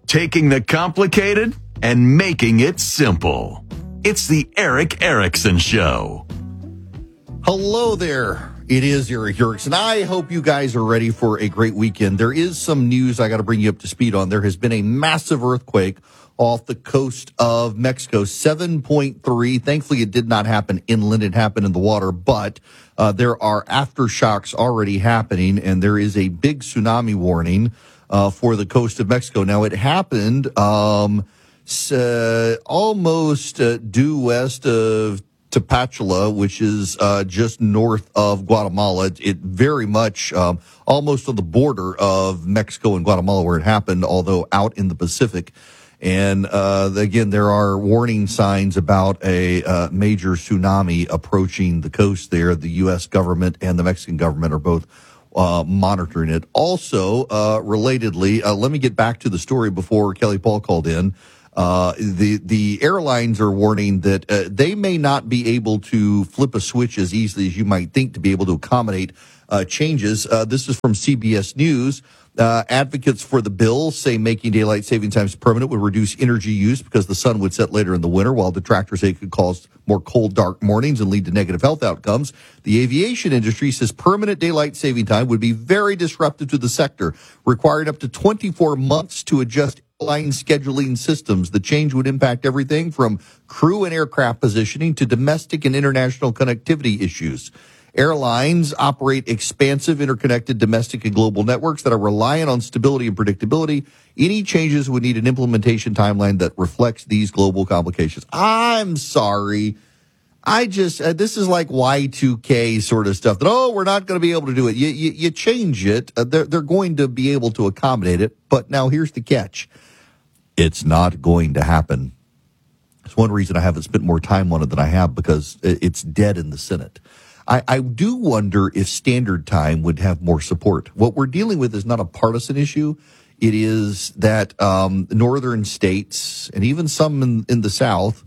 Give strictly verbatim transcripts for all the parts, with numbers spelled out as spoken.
taking the complicated and making it simple. It's the Erick Erickson Show. Hello there. It is Erick Erickson. I hope you guys are ready for a great weekend. There is some news I got to bring you up to speed on. There has been a massive earthquake off the coast of Mexico, seven point three. Thankfully, it did not happen inland. It happened in the water, but uh, there are aftershocks already happening, and there is a big tsunami warning uh, for the coast of Mexico. Now, it happened um, uh, almost uh, due west of Tapachula, which is uh, just north of Guatemala. It, it very much um, almost on the border of Mexico and Guatemala where it happened, although out in the Pacific. And uh, again, there are warning signs about a uh, major tsunami approaching the coast there. The U S government and the Mexican government are both uh, monitoring it. Also, uh, relatedly, uh, let me get back to the story before Kelly Paul called in. Uh, the, the airlines are warning that uh, they may not be able to flip a switch as easily as you might think to be able to accommodate uh, changes. Uh, this is from C B S News. Uh, advocates for the bill say making daylight saving times permanent would reduce energy use because the sun would set later in the winter, while detractors say it could cause more cold, dark mornings and lead to negative health outcomes. The aviation industry says permanent daylight saving time would be very disruptive to the sector, requiring up to twenty-four months to adjust airline scheduling systems. The change would impact everything from crew and aircraft positioning to domestic and international connectivity issues. Airlines operate expansive, interconnected domestic and global networks that are reliant on stability and predictability. Any changes would need an implementation timeline that reflects these global complications. I'm sorry. I just, uh, this is like Y two K sort of stuff that, oh, we're not going to be able to do it. You, you, you change it. Uh, they're, they're going to be able to accommodate it. But now here's the catch. It's not going to happen. It's one reason I haven't spent more time on it than I have, because it's dead in the Senate. I, I do wonder if standard time would have more support. What we're dealing with is not a partisan issue. It is that um, northern states and even some in, in the South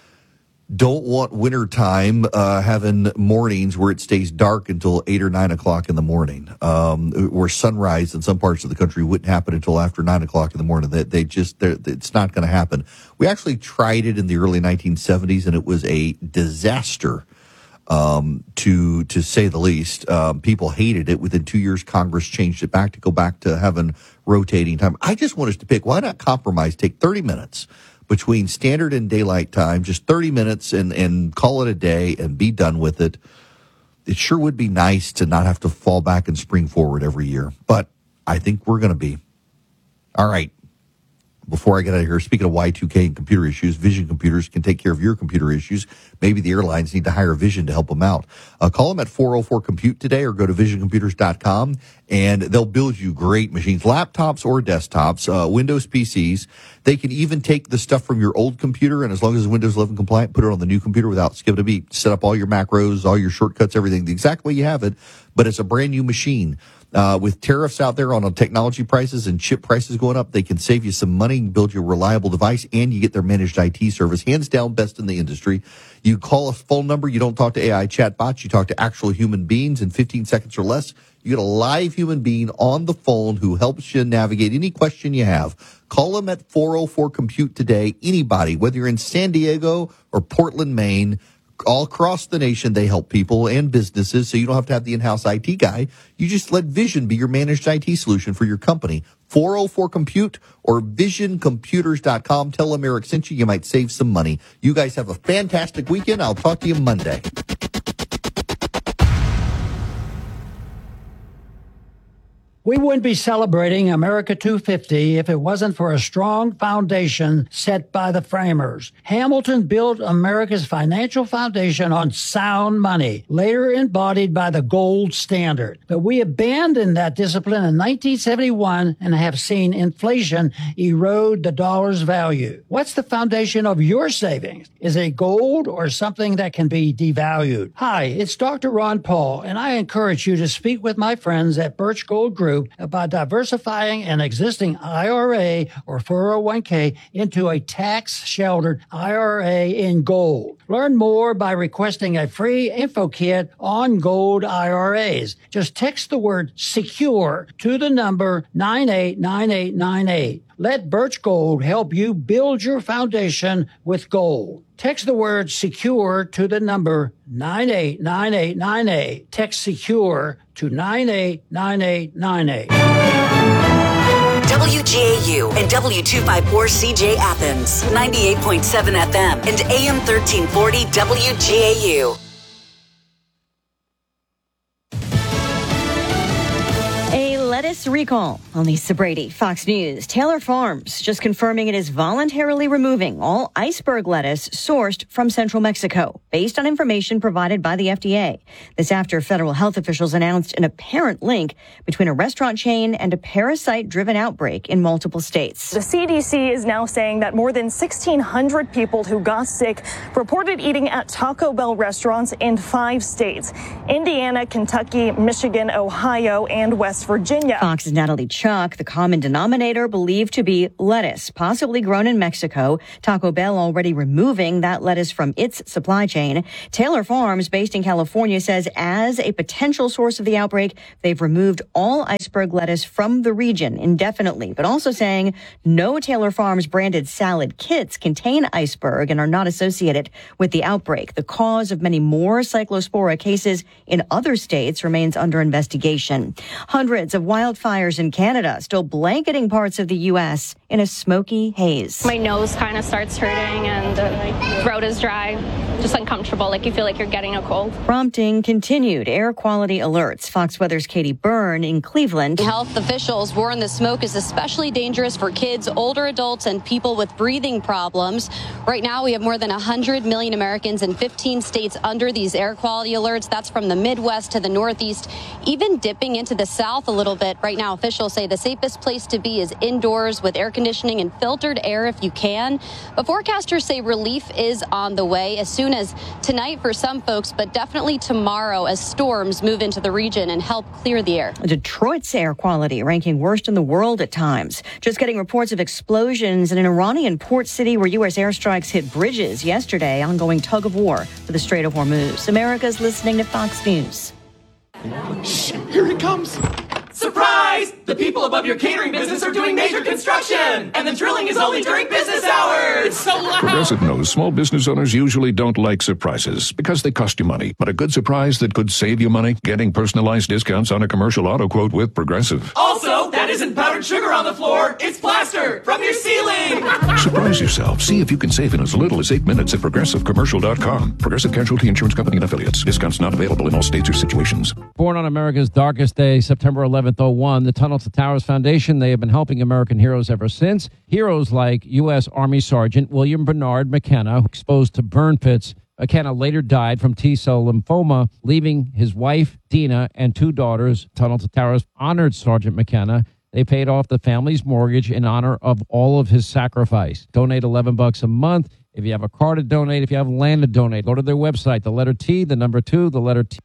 don't want wintertime uh, having mornings where it stays dark until eight or nine o'clock in the morning, um, where sunrise in some parts of the country wouldn't happen until after nine o'clock in the morning. They, they just, it's not going to happen. We actually tried it in the early nineteen seventies, and it was a disaster. Um, to, to say the least. Um, people hated it. Within two years, Congress changed it back to go back to having rotating time. I just want us to pick, why not compromise, take thirty minutes between standard and daylight time, just thirty minutes, and, and call it a day and be done with it. It sure would be nice to not have to fall back and spring forward every year, but I think we're going to be. All right. Before I get out of here, speaking of Y two K and computer issues, Vision Computers can take care of your computer issues. Maybe the airlines need to hire Vision to help them out. Uh, call them at four oh four compute today, or go to vision computers dot com, and they'll build you great machines, laptops or desktops, uh, Windows P Cs. They can even take the stuff from your old computer, and as long as it's Windows eleven compliant, put it on the new computer without skipping a beat. Set up all your macros, all your shortcuts, everything the exact way you have it, but it's a brand new machine. Uh, with tariffs out there on, on technology prices and chip prices going up, they can save you some money and build you a reliable device, and you get their managed I T service, hands down best in the industry. You call a phone number, you don't talk to A I chatbots, you talk to actual human beings in fifteen seconds or less. You get a live human being on the phone who helps you navigate any question you have. Call them at four oh four compute today. Anybody, whether you're in San Diego or Portland, Maine, all across the nation, they help people and businesses, so you don't have to have the in-house I T guy. You just let Vision be your managed I T solution for your company. four oh four compute or vision computers dot com. Tell them Eric sent you. You might save some money. You guys have a fantastic weekend. I'll talk to you Monday. We wouldn't be celebrating America two fifty if it wasn't for a strong foundation set by the framers. Hamilton built America's financial foundation on sound money, later embodied by the gold standard. But we abandoned that discipline in nineteen seventy-one and have seen inflation erode the dollar's value. What's the foundation of your savings? Is it gold or something that can be devalued? Hi, it's Doctor Ron Paul, and I encourage you to speak with my friends at Birch Gold Group about diversifying an existing I R A or four oh one k into a tax-sheltered I R A in gold. Learn more by requesting a free info kit on gold I R As. Just text the word SECURE to the number nine eight nine eight nine eight. Let Birch Gold help you build your foundation with gold. Text the word SECURE to the number nine eight nine eight nine eight. Text SECURE to nine eight nine eight nine eight. W G A U and W two fifty-four C J Athens, ninety-eight point seven F M and A M thirteen forty W G A U. Lettuce recall. On Lisa Brady, Fox News. Taylor Farms just confirming it is voluntarily removing all iceberg lettuce sourced from central Mexico, based on information provided by the F D A. This after federal health officials announced an apparent link between a restaurant chain and a parasite-driven outbreak in multiple states. The C D C is now saying that more than sixteen hundred people who got sick reported eating at Taco Bell restaurants in five states: Indiana, Kentucky, Michigan, Ohio, and West Virginia. Fox's Natalie Chuck, the common denominator believed to be lettuce, possibly grown in Mexico. Taco Bell already removing that lettuce from its supply chain. Taylor Farms, based in California, says as a potential source of the outbreak, they've removed all iceberg lettuce from the region indefinitely, but also saying no Taylor Farms branded salad kits contain iceberg and are not associated with the outbreak. The cause of many more Cyclospora cases in other states remains under investigation. Hundreds of wildfires in Canada still blanketing parts of the U S in a smoky haze. My nose kind of starts hurting and the throat is dry, just uncomfortable, like you feel like you're getting a cold. Prompting continued air quality alerts. Fox Weather's Katie Byrne in Cleveland. Health officials warn the smoke is especially dangerous for kids, older adults, and people with breathing problems. Right now, we have more than one hundred million Americans in fifteen states under these air quality alerts. That's from the Midwest to the Northeast, even dipping into the South a little bit. Right now, officials say the safest place to be is indoors with air conditioning and filtered air if you can. But forecasters say relief is on the way as soon as tonight for some folks, but definitely tomorrow as storms move into the region and help clear the air. Detroit's air quality ranking worst in the world at times. Just getting reports of explosions in an Iranian port city where U S airstrikes hit bridges yesterday. Ongoing tug of war for the Strait of Hormuz. America's listening to Fox News. Shh, here it comes. Surprise! The people above your catering business are doing major construction, and the drilling is only during business hours. It's so loud. Progressive knows small business owners usually don't like surprises because they cost you money. But a good surprise that could save you money? Getting personalized discounts on a commercial auto quote with Progressive. Also, that isn't powdered sugar on the floor. It's plaster from your ceiling. Surprise yourself. See if you can save in as little as eight minutes at progressive commercial dot com. Progressive Casualty Insurance Company and Affiliates. Discounts not available in all states or situations. Born on America's darkest day, September eleventh, oh one, the Tunnel to Towers Foundation, they have been helping American heroes ever since. Heroes like U S Army Sergeant William Bernard McKenna, exposed to burn pits. McKenna later died from T-cell lymphoma, leaving his wife, Dina, and two daughters. Tunnel to Towers honored Sergeant McKenna. They paid off the family's mortgage in honor of all of his sacrifice. Donate eleven bucks a month. If you have a car to donate, if you have land to donate, go to their website, the letter T, the number two, the letter T.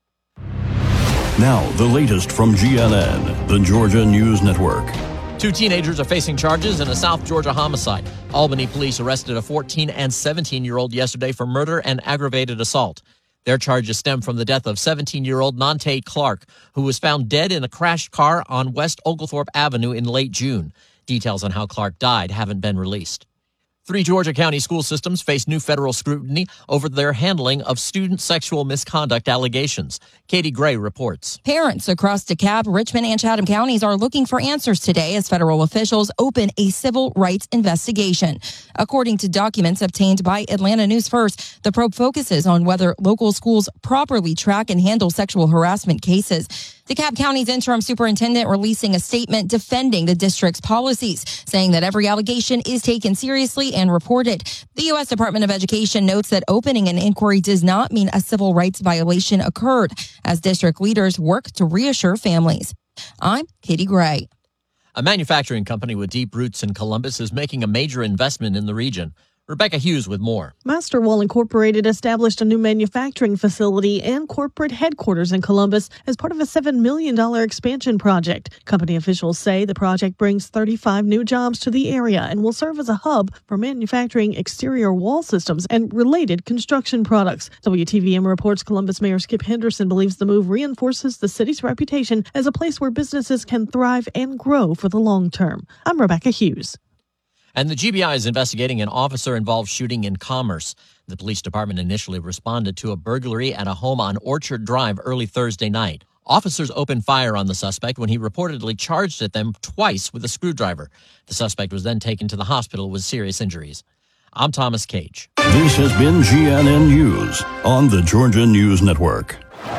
Now, the latest from G N N, the Georgia News Network. Two teenagers are facing charges in a South Georgia homicide. Albany police arrested a fourteen and seventeen-year-old yesterday for murder and aggravated assault. Their charges stem from the death of seventeen-year-old Nante Clark, who was found dead in a crashed car on West Oglethorpe Avenue in late June. Details on how Clark died haven't been released. Three Georgia County school systems face new federal scrutiny over their handling of student sexual misconduct allegations. Katie Gray reports. Parents across DeKalb, Richmond, and Chatham counties are looking for answers today as federal officials open a civil rights investigation. According to documents obtained by Atlanta News First, the probe focuses on whether local schools properly track and handle sexual harassment cases. DeKalb County's interim superintendent releasing a statement defending the district's policies, saying that every allegation is taken seriously and reported. The U S Department of Education notes that opening an inquiry does not mean a civil rights violation occurred, as district leaders work to reassure families. I'm Katie Gray. A manufacturing company with deep roots in Columbus is making a major investment in the region. Rebecca Hughes with more. Masterwall Incorporated established a new manufacturing facility and corporate headquarters in Columbus as part of a seven million dollars expansion project. Company officials say the project brings thirty-five new jobs to the area and will serve as a hub for manufacturing exterior wall systems and related construction products. W T V M reports Columbus Mayor Skip Henderson believes the move reinforces the city's reputation as a place where businesses can thrive and grow for the long term. I'm Rebecca Hughes. And the G B I is investigating an officer-involved shooting in Commerce. The police department initially responded to a burglary at a home on Orchard Drive early Thursday night. Officers opened fire on the suspect when he reportedly charged at them twice with a screwdriver. The suspect was then taken to the hospital with serious injuries. I'm Thomas Cage. This has been G N N News on the Georgia News Network.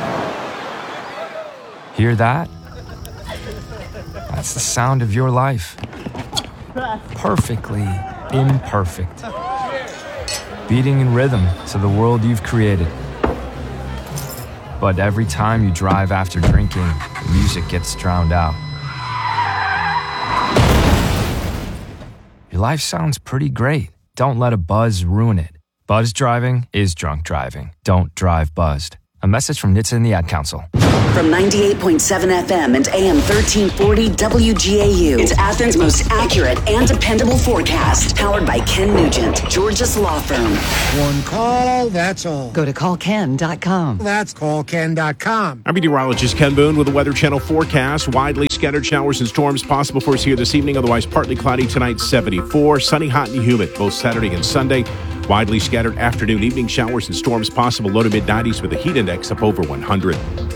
Hear that? That's the sound of your life. Perfectly imperfect. Beating in rhythm to the world you've created. But every time you drive after drinking, the music gets drowned out. Your life sounds pretty great. Don't let a buzz ruin it. Buzz driving is drunk driving. Don't drive buzzed. A message from N H T S A and the Ad Council. From ninety-eight point seven F M and A M thirteen forty W G A U, it's Athens' most accurate and dependable forecast. Powered by Ken Nugent, Georgia's law firm. One call, that's all. Go to call ken dot com. That's call ken dot com. I'm meteorologist Ken Boone with the Weather Channel forecast. Widely scattered showers and storms possible for us here this evening. Otherwise, partly cloudy tonight, seventy-four. Sunny, hot, and humid both Saturday and Sunday. Widely scattered afternoon, evening showers and storms possible. Low to mid nineties with a heat index up over one hundred.